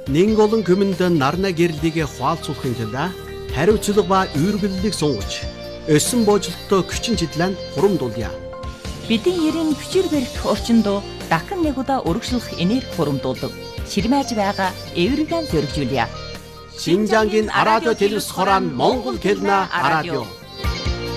Нэн олон хүмүнд нарна гэрлийг хуалцуулахын тулд хариуцлага ба үүргэллийг сунгаж өсөн боожлолтоо хүчин чиглэн хурамдуулъя. Бидний ерийн хүчээр барих орчинд дахин нэг удаа өргөжлөх энерги хурамдуулдаг. Ширмэж байгаа эвригэн зөргижүүлье. Шинжангийн радио телевиз хорон Монгол хэлнэ радио.